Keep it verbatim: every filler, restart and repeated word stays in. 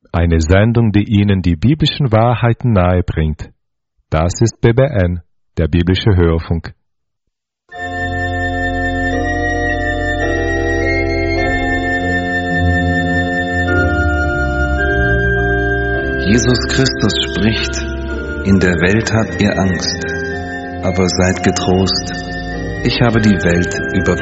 Eine Sendung, die Ihnen die biblischen Wahrheiten nahebringt. Das ist B B N, der biblische Hörfunk. Jesus Christus spricht: In der Welt habt ihr Angst, aber seid getrost, ich habe die Welt überwunden.